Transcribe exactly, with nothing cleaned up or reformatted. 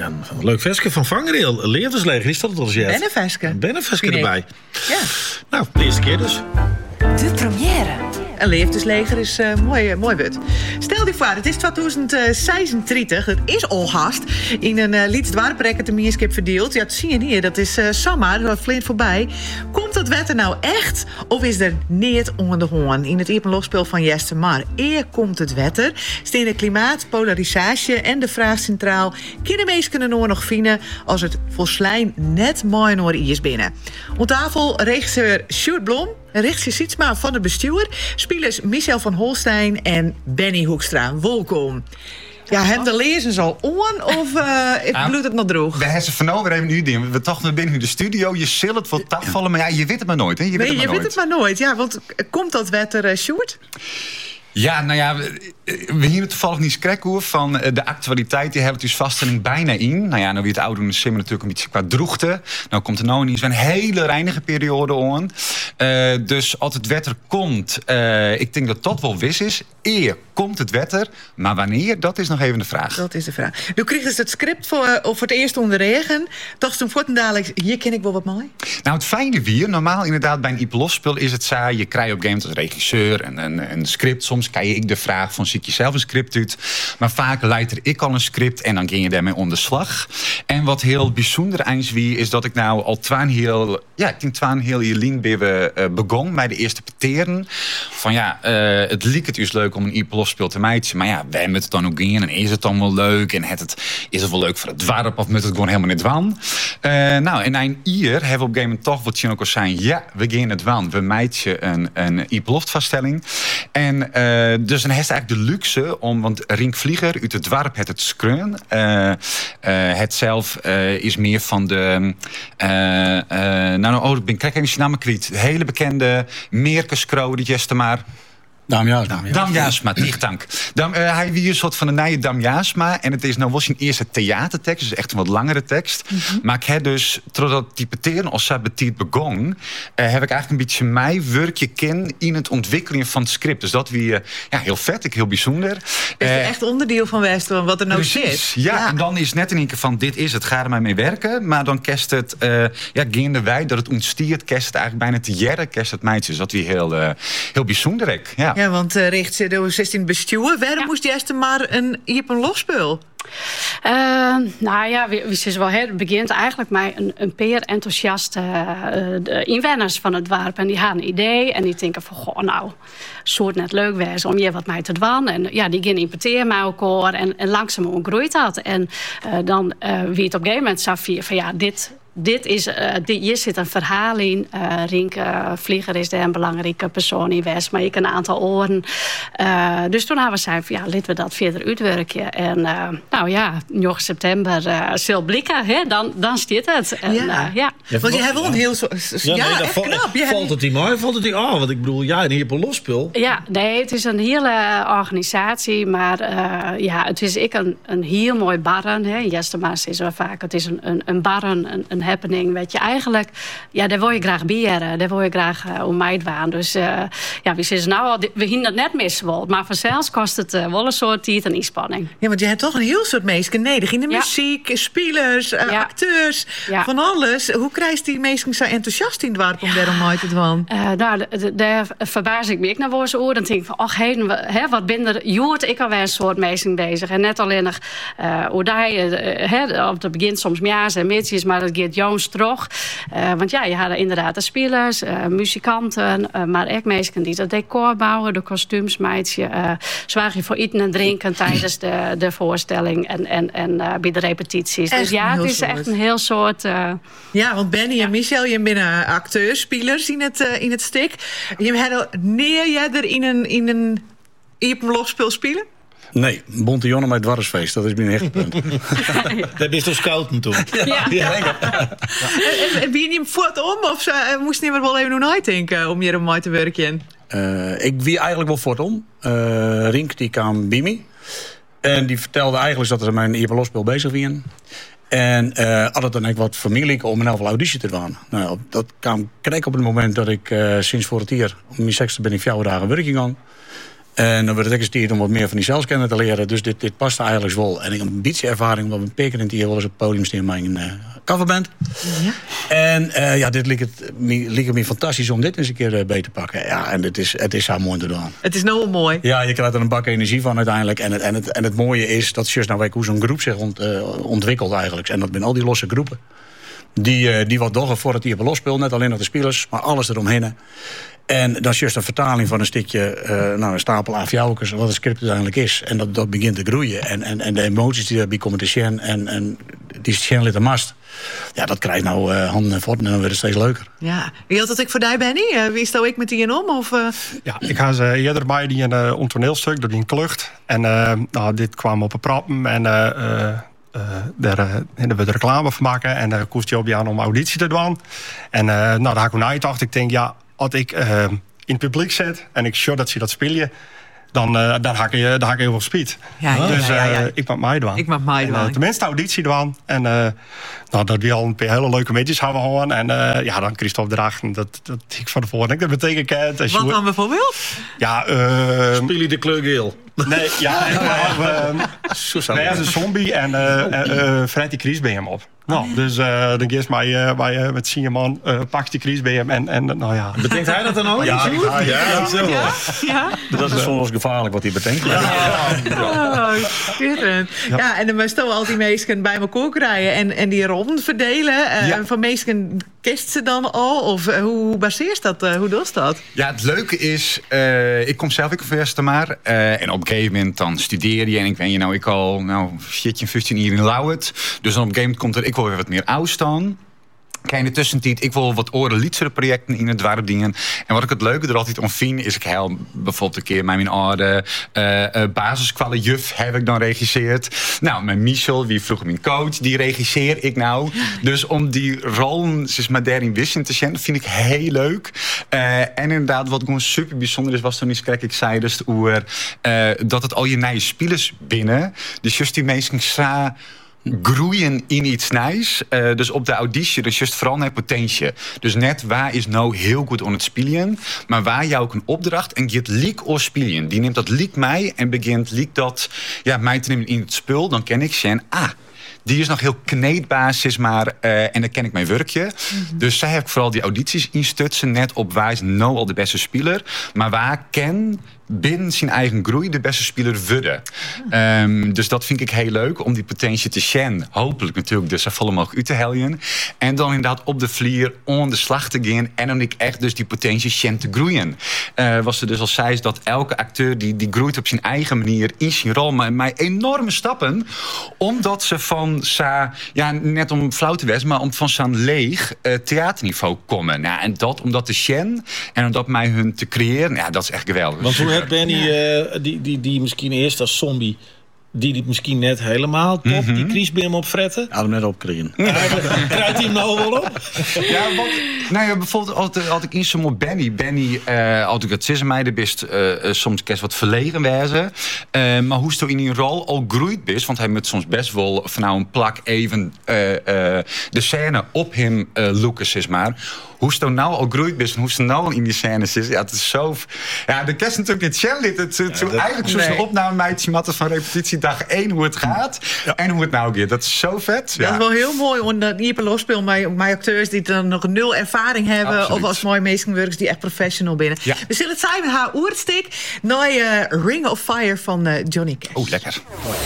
een leuk versje van Vangrail. Leeftijdsleger, is dat het al eens? Benneveske. Een benneveske erbij. Ja. Nou, de eerste keer dus. De première. Een leeftijdsleger is uh, mooi, uh, mooi wut. Stel je voor, het is tweeduizend zesendertig. Het is al haast. In een uh, Lietsdwarprekker de Mierskip verdeeld. Ja, dat zie je hier. Dat is uh, zomaar, dat flint voorbij. Komt dat wetter nou echt? Of is er niet onder de hoorn? In het Iepenlofspel van Jester Maar. Eer komt het wetter. Steen het klimaat, polarisatie en de vraag centraal. Kunnen mensen er nog vinden als het volslijn net mooi naar is binnen? Op tafel regisseur Sjoerd Blom. Regisseur Sietsma van het bestuur. Spelers Michel van Holstein en Benny Hoekstra. Welkom. Ja, hebben de lezers al on of uh, nou, bloedt het nog droog? We hebben ze van over even nu dingen. We toch binnen nu de studio. Je zult het wel tafvallen, maar ja, je weet het maar nooit. Hè? Je weet nee, het maar je nooit. weet het maar nooit. Ja, want komt dat wetter, uh, Sjoerd? Ja, nou ja, we, we hier toevallig niet skrekken van de actualiteit. Die helpt dus vaststelling bijna in. Nou ja, nou wie het oude simmer natuurlijk een beetje qua droegte. Nou komt er nou niet een hele reinige periode aan. Uh, dus als het wetter komt, uh, ik denk dat dat wel wis is. Eer komt het wetter, maar wanneer, dat is nog even de vraag. Dat is de vraag. Nu kreeg ze het script voor, uh, voor het eerst onder de regen. Dacht toen voort en dadelijk, hier ken ik wel wat mooi. Nou, het fijne weer, normaal inderdaad bij een Iepenlofspel is het zo. Je krijgt op een gegeven moment als regisseur een, een, een script. Soms krijg ik de vraag van, zie ik jezelf een script uit? Maar vaak leidt er ik al een script en dan ging je daarmee onder slag. En wat heel bijzonder eens wie is dat ik nou al twaalf heel, ja, ik denk twaalf heel Jelien weer uh, begon bij de eerste peteren. Van ja, uh, het liep het dus leuk om een Iepenlofspel te meiden. Maar ja, wij moeten het dan ook in en is het dan wel leuk? En het, het, is het wel leuk voor het dwarp of moet het gewoon helemaal niet wan? Uh, nou, in een ier hebben we op een gegeven moment toch wat je ook al zijn. Ja, we gaan het wan. We meiden een, een Iepenloftvaststelling. En uh, dus dan heeft eigenlijk de luxe om, want Rink Vlieger uit het dwarp het het skreun. Uh, uh, het zelf uh, is meer van de. Uh, uh, nou, nou, oh, ik ben kijk even zijn naam kwijt. De hele bekende Meerkeskro, die jeste maar. Dam Jasma. Dam Jasma, dank. Dan, uh, hij wie een soort van een nieuwe Dam Jasma. En het is nou wel zijn eerste theatertekst, dus echt een wat langere tekst. Mm-hmm. Maar ik heb dus, totdat die peteren als sabatiet begon, uh, heb ik eigenlijk een beetje mij werkje ken in het ontwikkelen van het script. Dus dat weer, ja, heel vet, ik heel bijzonder. Is er uh, echt onderdeel van Wester wat er nou precies, zit? Ja, ja, en dan is het net in één keer van, dit is het, ga er maar mee werken. Maar dan kerst het, uh, ja, gaande wij dat het ontstiert, kerst het eigenlijk bijna te jaren, kerst het meidjes. Dat weer heel, uh, heel bijzonder, ik. Ja. Ja, want uh, richt ze de zestien bestuur. Waarom ja. moest je eerst maar een Iepenlofspel? Uh, nou ja, wie, wie is wel, het begint eigenlijk met een, een peer enthousiaste uh, inwoners van het dorp. En die hadden een idee en die denken van, goh, nou, soort net leuk wees om je wat mij te doen. En ja, die gaan importeren met elkaar en, en langzaam groeit dat. En uh, dan uh, wie het op een gegeven moment zag van, ja, dit... Dit is, uh, dit, hier zit een verhaal in. Uh, Rink uh, Vlieger is daar een belangrijke persoon in West, maar ik een aantal oren. Uh, dus toen hebben we zei van ja, laten we dat verder uitwerken. En uh, nou ja, negen september uh, zal blikken, hè? Dan, dan stiert het. En, ja. Uh, ja. Ja, want je hebt wel een heel zo, ja, ja nee, echt val, knap. Je valt het niet mooi, valt het niet aan? Want ik bedoel, ja, een Iepenlofspel. Ja, nee, het is een hele organisatie, maar uh, ja, het is ik een, een heel mooi barren. Hè? Jestermaas is wel vaak, het is een, een, een barren, een, een happening, weet je, eigenlijk, ja, daar wil je graag bieren, daar wil je graag uh, om meid waan. Dus uh, ja, we zeggen nou, we hinden het net missen wel, maar vanzelfs kost het uh, wel een soort tijd en inspanning. Ja, want je hebt toch een heel soort mensen nedig in de ja. muziek, spelers, uh, ja. acteurs, ja. van alles. Hoe krijgt die mensen zo enthousiast in het dorp om ja. daarom uit te doen? Uh, nou, daar verbaas ik me ik naar woord oor. Dan denk ik van, ach, heen, hè, wat ben er, joert ik alweer een soort mensen bezig. En net alleen nog, uh, hoe daar, uh, op het begin soms mja's en mitjes, maar dat gaat Joons terug. Uh, want ja, je had inderdaad de spelers, uh, muzikanten, uh, maar ook mensen die het decor bouwen, de kostuums, meidje. Uh, zorg je voor eten en drinken tijdens de, de voorstelling en, en, en uh, bij de repetities. Echt dus ja, het is soort. echt een heel soort... Uh, ja, want Benny ja. en Michel, je binnen acteurs, spelers in het, uh, in het stuk. Je had neer jij er in een, in een Iepenlofspel spelen? Nee, Bonte Jonne met Dwarsfeest, dat is mijn echt punt. Dat is toch scouten toen? Ja. ja. ja. ja. En, en wie je niet voort om? Of ze, moest je er wel even nog uitdenken om hier een mooi te werken? Uh, ik wie eigenlijk wel voortom. Uh, Rink die kwam bij me. En die vertelde eigenlijk dat ze met een Iepenlofspel bezig waren. En uh, had het dan eigenlijk wat familie om een halve auditie te doen. Nou, dat kwam kreeg op het moment dat ik uh, sinds voor het jaar, om mijn sekste ben ik vier dagen werking gang. En dan wordt het ook eens om wat meer van die zelfscanner te leren. Dus dit, dit past eigenlijk wel. En ik heb een beetje ervaring, want een peker in het hier wel eens op het podium staan met mijn uh, coverband. Ja. En uh, ja, dit leek het, leek het me fantastisch om dit eens een keer uh, beter te pakken. Ja, en het is, het is zo mooi te doen. Het is nou wel mooi. Ja, je krijgt er een bak energie van uiteindelijk. En het, en het, en het mooie is dat just nou weet hoe zo'n groep zich ont, uh, ontwikkelt eigenlijk. En dat zijn al die losse groepen. Die, uh, die wat doggen voor het hier losspeelt. Net alleen nog de spelers, maar alles eromheen. En dat is juist een vertaling van een stukje, uh, nou, een stapel A vier, wat een script uiteindelijk is. En dat, dat begint te groeien. En, en, en de emoties die daarbij komen te zien en, en die zien de mast. Ja, dat krijgt nou uh, handen en voeten en dan wordt het steeds leuker. Ja, wie had dat ik voor jou, Benny? Uh, wie stel ik met die in om? Of, uh... Ja, ik ga ze eerder bij die een uh, ontoneelstuk, dat die een klucht. En uh, nou, dit kwam op een prappen en uh, uh, Uh, daar uh, hebben we de reclame van maken en daar uh, koest je op je aan om auditie te doen. En uh, nou, daar heb ik naar gedacht. Ik denk, ja, als ik uh, in het publiek zit en ik show dat ze dat spelen, dan, uh, dan haak je dan haak je heel veel speed. Ja, ja, dus uh, ja, ja, ja. ik mag mij doen. Ik mag mij doen. Uh, tenminste, auditie doen. En uh, nou, dat we al een paar hele leuke middags hebben gewoon. En uh, ja, dan Christophe Drachten, dat, dat ik van tevoren ik dat betekent kent. Wat je, dan bijvoorbeeld? Ja, uh, speel je de kleur geel? Nee, ja, ik heb uh, nee, als een zombie en uh, uh, uh, Fred die Kries bij hem op. Nou, dus uh, dan geeft mij uh, bij, uh, met Sieman uh, pakt die Kries bij hem en, en nou ja. Bedenkt hij dat dan ook? Ja, ja, ja, ja, zo. Ja, ja. Dat is soms gevaarlijk wat hij bedenkt. Ja, ja. Oh, schitterend. Ja. Ja, en dan moest al die meesten bij elkaar krijgen en, en die rollen verdelen. Uh, ja. Van meesten kist ze dan al? Of uh, hoe, hoe baseert dat? Uh, hoe doet dat? Ja, het leuke is, uh, ik kom zelf ook van Westermaar. Uh, en op een gegeven moment dan studeer je. En ik ben je nou, ik al, nou, shitje, vijftien jaar in Lauwert. Dus dan op een gegeven moment komt er, ik wil weer wat meer afstaan. Kijk, in de tussentijd, ik wil wat oren lietsere projecten in het dorp dingen. En wat ik het leuke er altijd om vind, is ik heel bijvoorbeeld een keer met mijn oude uh, uh, basiskwale juf heb ik dan regisseerd. Nou, met Michel, wie vroeger mijn coach, die regisseer ik nou. Dus om die rollen, zeg maar, daarin wisten te zien, vind ik heel leuk. Uh, en inderdaad, wat gewoon super bijzonder is, was toen eens, kijk, ik zei dus over, uh, dat het al je nieuwe spelers binnen. Dus juist die mensen sa groeien in iets nieuws. Uh, dus op de auditie, dus juist vooral naar potentie. Dus net waar is nou heel goed aan het spelen, maar waar jou ook een opdracht en je het liek of spelen. Die neemt dat liek mij en begint liek dat ja, mij te nemen in het spul. Dan ken ik zijn, ah, die is nog heel kneedbasis, maar uh, en dan ken ik mijn werkje. Mm-hmm. Dus zij heb ik vooral die audities instutsen, net op waar is nou al de beste speler, maar waar ken binnen zijn eigen groei de beste speler worden. Ja. Um, dus dat vind ik heel leuk, om die potentie te zien. Hopelijk natuurlijk dus zo volle mogelijk uit te helpen. En dan inderdaad op de vlier on de slag te gaan. En dan ik echt dus die potentie zien te groeien. Uh, was er dus al zei is dat elke acteur die, die groeit op zijn eigen manier in zijn rol. Maar met enorme stappen. Omdat ze van sa, ja, net om flauw te wezen, maar om van zo'n leeg uh, theaterniveau komen. Nou, en dat om dat te zien en om dat mij hun te creëren, ja, dat is echt geweldig. Want hoe heeft Benny, uh, die, die, die misschien eerst als zombie, die die misschien net helemaal top, mm-hmm. die kriesbeam opfretten. Had hem net opkrijgen. Krijgt hij hem nou wel op? Ja, wat, nou ja, bijvoorbeeld altijd, had ik in zo'n Benny. Benny, uh, had ik dat zes meiden best uh, soms kerst wat verlegen wezen. Uh, maar hoe is het in die rol al groeit best, want hij moet soms best wel van nou een plak even uh, uh, de scène op hem uh, looken, zeg maar. Hoe is het nou al groeit best en hoe is het nou al in die scènes is. Ja, het is zo. Ja, de kerst natuurlijk niet Shelley. Het is ja, eigenlijk zo'n nee. opname meidje matten van repetitie dag één hoe het gaat ja. en hoe het nou gaat. Dat is zo vet. Ja. Dat is wel heel mooi, want dat niet los speel met, met acteurs die dan nog nul ervaring hebben. Absoluut. Of als mooie meestenwerkers die echt professional binnen. Ja. We zullen het zijn met haar oerstik naar uh, Ring of Fire van uh, Johnny Cash. Oh, lekker.